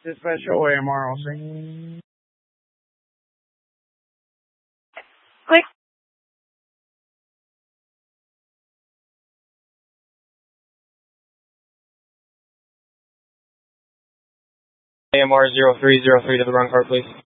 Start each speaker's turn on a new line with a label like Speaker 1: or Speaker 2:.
Speaker 1: Dispatch OAMR, I'll see.
Speaker 2: Click.
Speaker 3: AMR 0303 to the wrong car, please.